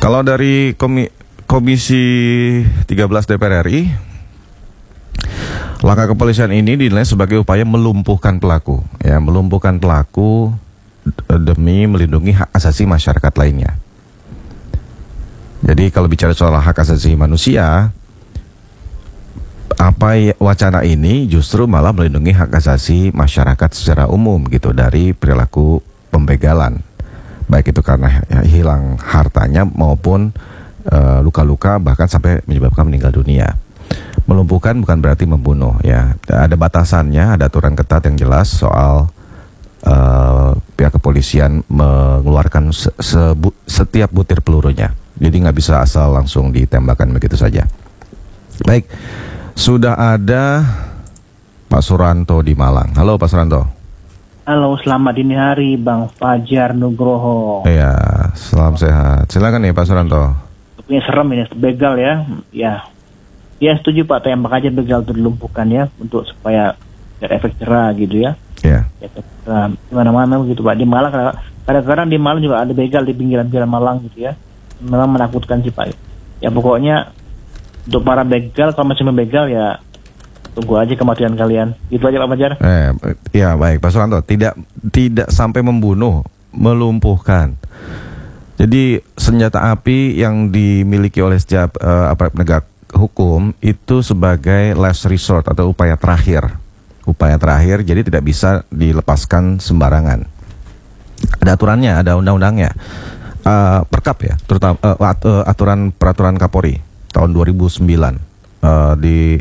Kalau dari Komisi 13 DPR RI, langkah kepolisian ini dinilai sebagai upaya melumpuhkan pelaku, melumpuhkan pelaku demi melindungi hak asasi masyarakat lainnya. Jadi kalau bicara soal hak asasi manusia, wacana ini justru malah melindungi hak asasi masyarakat secara umum gitu dari perilaku pembegalan, baik itu karena hilang hartanya maupun luka-luka bahkan sampai menyebabkan meninggal dunia. Melumpuhkan bukan berarti membunuh, ya. Ada batasannya, ada aturan ketat yang jelas soal pihak kepolisian mengeluarkan setiap butir pelurunya. Jadi nggak bisa asal langsung ditembakkan begitu saja. Baik, sudah ada Pak Suranto di Malang. Halo Pak Suranto. Halo, selamat dini hari Bang Fajar Nugroho. Iya, salam sehat. Silakan nih Pak Suranto. Ini serem ini, begal ya. Ya setuju Pak, tembak aja begal itu dilumpuhkan ya, untuk supaya biar efek cerah gitu ya. Iya. Di mana-mana gitu Pak. Di Malang kadang-kadang di Malang juga ada begal di pinggiran-pinggiran Malang gitu ya. Memang menakutkan sih Pak. Ya pokoknya untuk para begal, kalau masih membegal ya tunggu aja kematian kalian. Gitu aja Pak Fajar. Ya baik Pak Suranto, tidak sampai membunuh, melumpuhkan. Jadi senjata api yang dimiliki oleh setiap aparat penegak hukum itu sebagai last resort atau upaya terakhir. Upaya terakhir, jadi tidak bisa dilepaskan sembarangan. Ada aturannya, ada undang-undangnya. Perkap ya, terutama peraturan Kapolri tahun 2009 di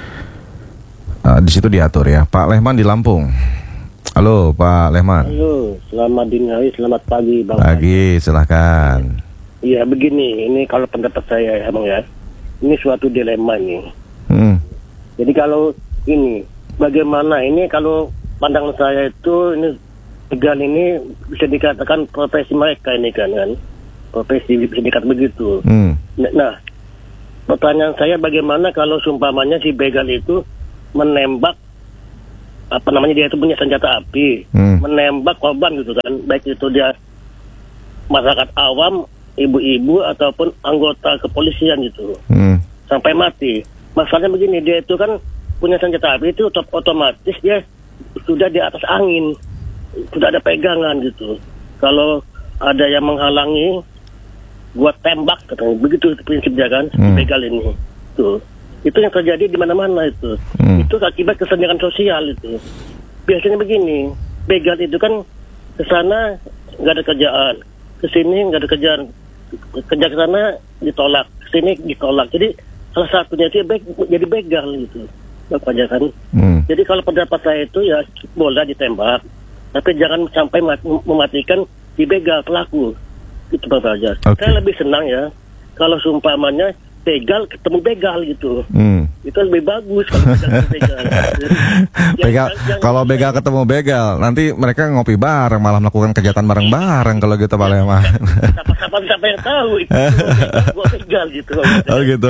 situ diatur ya. Pak Lehman di Lampung. Halo Pak Lehman. Halo, selamat dini hari, selamat pagi Bang. Pagi, silahkan. Iya begini, ini kalau pendapat saya ya Bang ya, ini suatu dilema nih. Jadi kalau ini, bagaimana ini kalau pandangan saya itu ini begal ini bisa dikatakan profesi mereka ini kan, profesi bisa dikatakan begitu. Nah, pertanyaan saya bagaimana kalau seumpamanya si begal itu menembak dia itu punya senjata api, menembak korban gitu kan, baik itu dia masyarakat awam, ibu-ibu ataupun anggota kepolisian gitu, sampai mati. Masalahnya begini, dia itu kan punya senjata api itu otomatis dia sudah di atas angin, sudah ada pegangan gitu. Kalau ada yang menghalangi, gua tembak, katanya begitu prinsipnya kan, begal ini. Tuh, itu yang terjadi di mana-mana itu. Itu akibat kesenjangan sosial itu. Biasanya begini, begal itu kan ke sana nggak ada kerjaan, ke sini nggak ada kerjaan, kerja ke sana ditolak, ke sini ditolak. Jadi salah satunya itu jadi begal gitu. Bapak kan. Jadi kalau pendapat saya itu ya boleh ditembak, tapi jangan sampai mematikan di begal pelaku. Itu Bang Fajar. Okay. Saya lebih senang ya kalau seumpamanya begal ketemu begal gitu. Itu lebih bagus kalau begal. Kalau begal ketemu begal, nanti mereka ngopi bareng, malah melakukan kejahatan bareng-bareng kalau gitu Pak Lehman. Siapa yang tahu itu begal gitu. Oh gitu.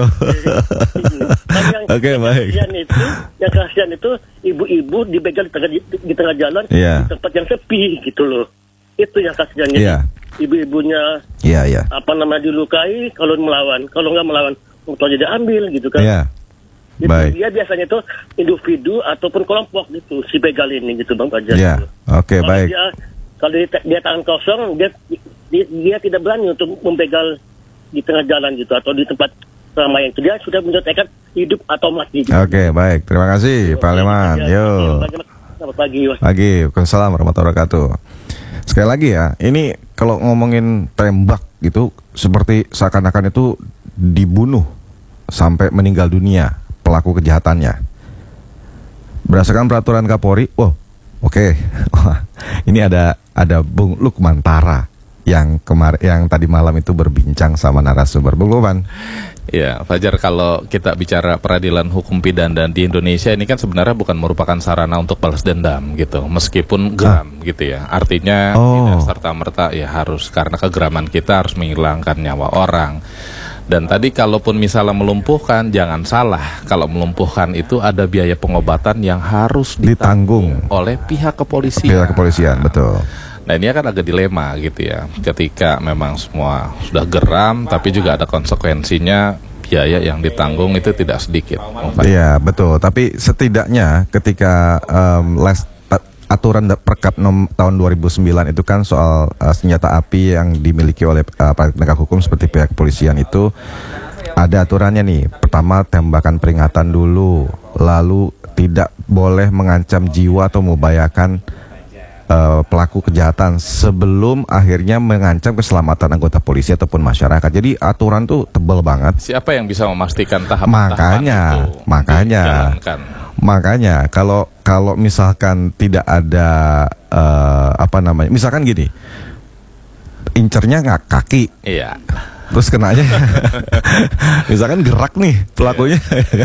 Oke, baik. Yang kasihan itu ibu-ibu dibegal di tengah jalan, di tempat yang sepi gitu loh. Itu yang kasihannya. Yeah. Ibu-ibunya dilukai kalau melawan, kalau nggak melawan motornya diambil gitu kan. Gitu. Dia biasanya itu individu ataupun kelompok gitu si begal ini gitu Bang Fajar. Gitu. Oke, baik. Kalau dia tangan kosong, dia tidak berani untuk membegal di tengah jalan gitu atau di tempat ramai itu. Dia sudah menyatakan hidup atau mati. Gitu. Oke, baik. Terima kasih Pak Lehman. Yo. Selamat pagi. Waalaikumsalam warahmatullahi wabarakatuh. Sekali lagi ya, ini kalau ngomongin tembak gitu, seperti seakan-akan itu dibunuh sampai meninggal dunia pelaku kejahatannya. Berdasarkan peraturan Kapolri, oke. Ini ada Bung Lukman Tara yang tadi malam itu berbincang sama narasumber. Bung Lukman. Ya, Fajar, kalau kita bicara peradilan hukum pidana di Indonesia ini kan sebenarnya bukan merupakan sarana untuk balas dendam gitu, meskipun geram gitu ya. Artinya tidak serta-merta ya harus, karena kegeraman kita harus menghilangkan nyawa orang. Dan tadi kalaupun misalnya melumpuhkan, jangan salah, kalau melumpuhkan itu ada biaya pengobatan yang harus ditanggung oleh pihak kepolisian. Pihak kepolisian, betul. Nah ini kan agak dilema gitu ya, ketika memang semua sudah geram tapi juga ada konsekuensinya, biaya yang ditanggung itu tidak sedikit. Iya betul, tapi setidaknya ketika aturan Perkap tahun 2009 itu kan soal senjata api yang dimiliki oleh penegak hukum seperti pihak kepolisian itu ada aturannya nih. Pertama, tembakan peringatan dulu, lalu tidak boleh mengancam jiwa atau membahayakan pelaku kejahatan sebelum akhirnya mengancam keselamatan anggota polisi ataupun masyarakat. Jadi aturan tuh tebal banget. Siapa yang bisa memastikan tahapan-tahapan itu dijalankan? Makanya kalau misalkan tidak ada misalkan gini, incernya nggak kaki, iya, terus kenanya misalkan gerak nih pelakunya,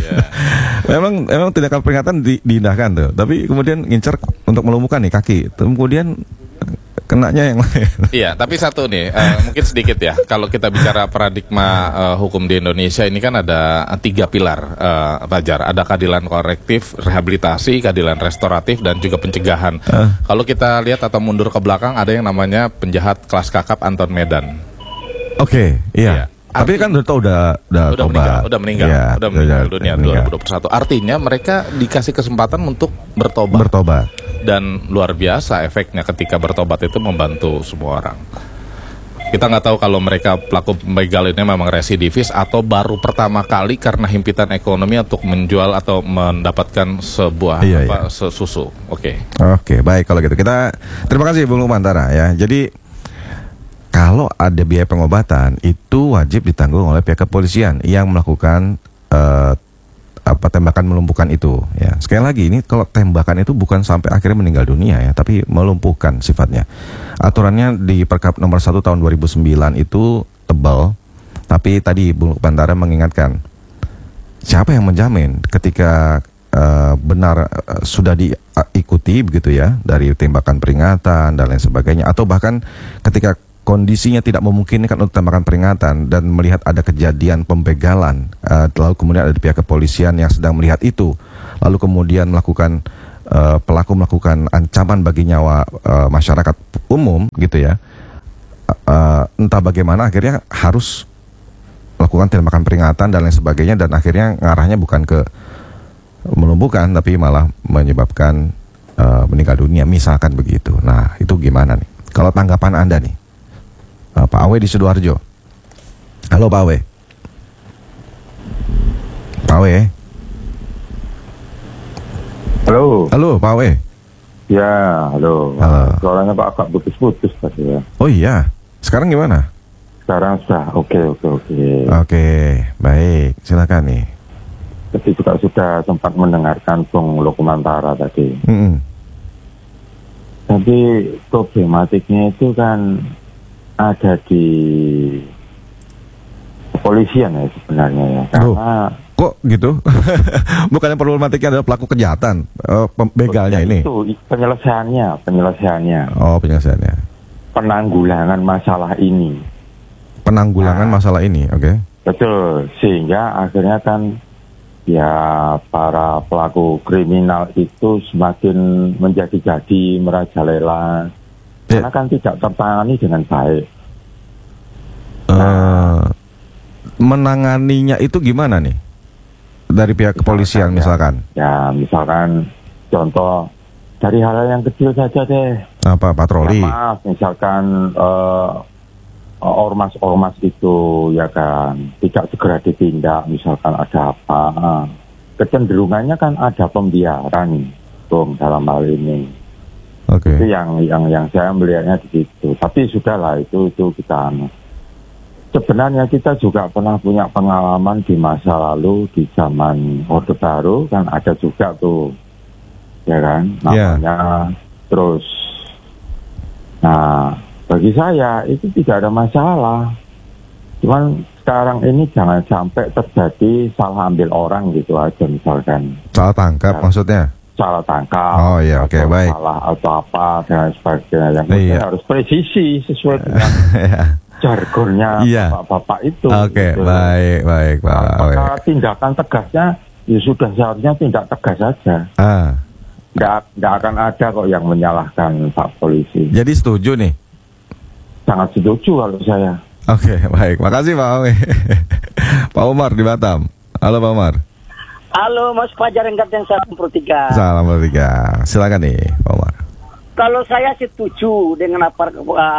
memang tindakan peringatan diindahkan tuh, tapi kemudian ngincer untuk melumpuhkan nih kaki, kemudian kenanya yang lain. Iya, tapi satu nih, mungkin sedikit ya. Kalau kita bicara paradigma hukum di Indonesia ini kan ada 3 pilar, Fajar. Ada keadilan korektif, rehabilitasi, keadilan restoratif, dan juga pencegahan. Kalau kita lihat atau mundur ke belakang, ada yang namanya penjahat kelas kakap Anton Medan. Oke, iya. Tapi kan udah meninggal dunia 2021. Artinya mereka dikasih kesempatan untuk bertobat. Dan luar biasa efeknya ketika bertobat itu membantu semua orang. Kita nggak tahu kalau mereka pelaku pembegal ini memang residivis atau baru pertama kali karena himpitan ekonomi untuk menjual atau mendapatkan sebuah susu. Oke, baik kalau gitu. Kita terima kasih Bung Mantara ya. Jadi kalau ada biaya pengobatan itu wajib ditanggung oleh pihak kepolisian yang melakukan tembakan melumpuhkan itu ya. Sekali lagi ini kalau tembakan itu bukan sampai akhirnya meninggal dunia ya, tapi melumpuhkan sifatnya. Aturannya di Perkap nomor 1 tahun 2009 itu tebal, tapi tadi Bung Bantara mengingatkan siapa yang menjamin ketika benar sudah diikuti begitu ya, dari tembakan peringatan dan lain sebagainya, atau bahkan ketika kondisinya tidak memungkinkan untuk tembakan peringatan dan melihat ada kejadian pembegalan, lalu kemudian ada pihak kepolisian yang sedang melihat itu, lalu kemudian pelaku melakukan ancaman bagi nyawa masyarakat umum gitu ya, entah bagaimana akhirnya harus melakukan tembakan peringatan dan lain sebagainya, dan akhirnya ngarahnya bukan ke melumpuhkan tapi malah menyebabkan meninggal dunia misalkan begitu. Nah itu gimana nih kalau tanggapan Anda nih, Pak Awe di Sidoarjo? Halo Pak Awe. Pak Awe. Halo Pak Awe. Ya, halo. Suaranya Pak agak putus-putus tadi ya. Oh iya, sekarang gimana? Sekarang sudah oke. Oke, baik, silakan nih. Tadi juga sudah sempat mendengarkan Bung Lokumantara tadi. Tapi problematiknya itu kan ada di kepolisian ya sebenarnya ya. Karena kok gitu? Bukannya problematiknya adalah pelaku kejahatan, begalnya ini? Itu penyelesaiannya. Oh, penyelesaiannya. Penanggulangan masalah ini. Masalah ini, oke. Betul, sehingga akhirnya kan ya para pelaku kriminal itu semakin menjadi-jadi, merajalela. Karena kan tidak tertangani dengan baik. Menanganinya itu gimana nih? Dari pihak kepolisian misalkan? Ya misalkan contoh dari hal yang kecil saja deh. Apa, patroli? Ya, maaf, misalkan ormas itu ya kan tidak segera ditindak, misalkan ada apa. Kecenderungannya kan ada pembiaran, Bung, dalam hal ini. Itu yang saya melihatnya di situ. Tapi sudahlah itu kita. Sebenarnya kita juga pernah punya pengalaman di masa lalu di zaman Orde Baru kan ada juga tuh, ya kan, namanya terus. Nah, bagi saya itu tidak ada masalah. Cuman sekarang ini jangan sampai terjadi salah ambil orang gitu aja misalkan. Salah tangkap maksudnya? Salah tangkap. Oh iya, oke, baik. Salah atau apa dan sebagainya. Yang harus presisi sesuai dengan jargonnya bapak-bapak itu. Oke, gitu. Baik Pak. Apakah tindakan tegasnya ya sudah seharusnya tindak tegas saja. nggak akan ada kok yang menyalahkan Pak Polisi. Jadi setuju nih? Sangat setuju kalau saya. Oke, baik. Makasih Pak Awe. Pak Umar di Batam. Halo Pak Umar. Halo Mas Fajar Enggat yang 1/3. Salam 3. Silakan nih Pak Umar. Kalau saya setuju dengan apa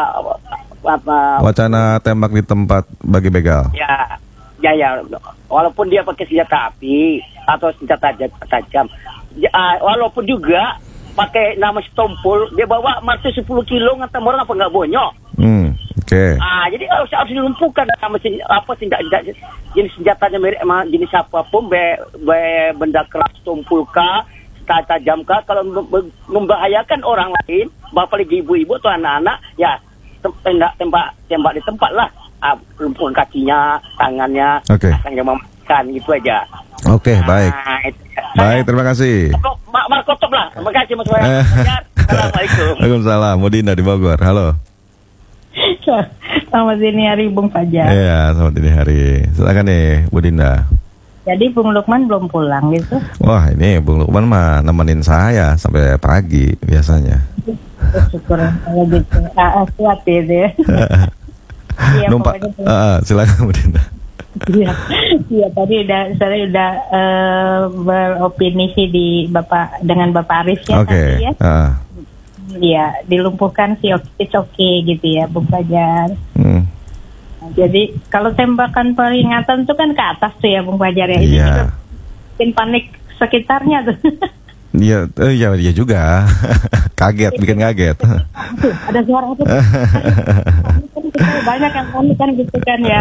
wacana tembak di tempat bagi begal. Ya. Walaupun dia pakai senjata api atau senjata tajam, walaupun juga pakai nama stompul, dia bawa martil 10 kilo ngantar orang apa nggak bonyok. Oke. Jadi harus dilumpuhkan sama jenis senjatanya jenis apapun, benda keras, stompul kah, tajam kah, kalau membahayakan orang lain, apalagi ibu-ibu atau anak-anak, ya tembak di tempat lah. Lumpuhkan kakinya, tangannya, akan yang memakan, gitu aja. Oke, baik. Baik, terima kasih. Marco top lah. Terima kasih Mas Fajar. Assalamualaikum. Waalaikumsalam. Mudina di Bogor. Halo. Selamat dini hari Bung Fajar. Iya, selamat dini hari. Silakan nih Bu Dinda. Jadi Bung Lukman belum pulang gitu? Wah, ini Bung Lukman mah nemenin saya sampai pagi biasanya. Syukur kalau gitu. Kuat ya. Iya, numpak. Silakan Bu Dinda. Iya, tadi saya udah beropini sih dengan Bapak Arif ya. Oke. Iya, dilumpuhkan sih oke gitu ya, Bung Fajar. Jadi kalau tembakan peringatan itu kan ke atas tuh ya, Bung Fajar ya. Ini juga bikin panik sekitarnya tuh. Iya juga. Kaget, bikin kaget. Ada suara apa? Banyak yang panik kan gitu kan ya.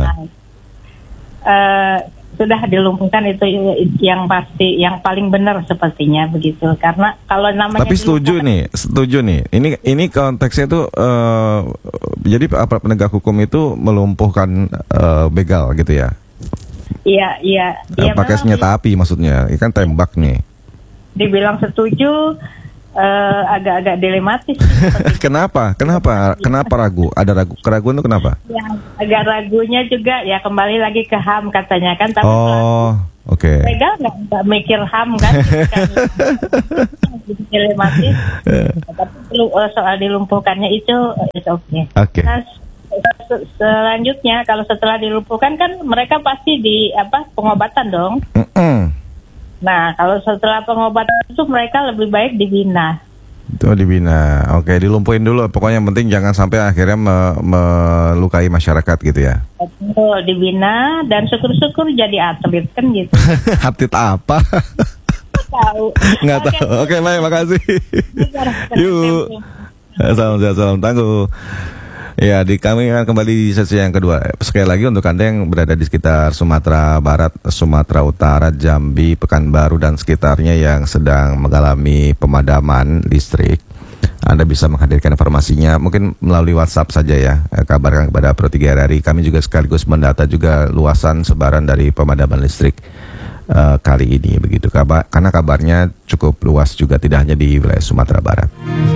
Sudah dilumpuhkan itu yang pasti, yang paling benar sepertinya begitu. Karena kalau namanya. Tapi setuju nih. Ini konteksnya tuh jadi aparat penegak hukum itu melumpuhkan begal gitu ya? Iya. Pakai senjata api maksudnya, ini kan tembak nih. Dibilang setuju, agak-agak dilematis. Kenapa ragu? Ada keraguan itu kenapa? Ya, agak ragunya juga ya kembali lagi ke HAM katanya kan. Tapi oke. Begal nggak mikir HAM kan? Dilematis. Tapi soal dilumpuhkannya itu oke. Nah, selanjutnya kalau setelah dilumpuhkan kan mereka pasti pengobatan dong. Nah, kalau setelah pengobatan itu mereka lebih baik dibina. Dibina. Oke, dilumpuhin dulu. Pokoknya yang penting jangan sampai akhirnya melukai masyarakat gitu ya. Betul, dibina dan syukur-syukur jadi atlet kan gitu. Atlet apa? Nggak tahu. Oke, baik, makasih. Yuk. Salam tangguh. Ya, kami akan kembali di sesi yang kedua. Sekali lagi untuk Anda yang berada di sekitar Sumatera Barat, Sumatera Utara, Jambi, Pekanbaru dan sekitarnya yang sedang mengalami pemadaman listrik, Anda bisa menghadirkan informasinya mungkin melalui WhatsApp saja ya. Kabarkan kepada Pro 3 RRI. Kami juga sekaligus mendata juga luasan sebaran dari pemadaman listrik kali ini begitu. Karena kabarnya cukup luas juga, tidak hanya di wilayah Sumatera Barat.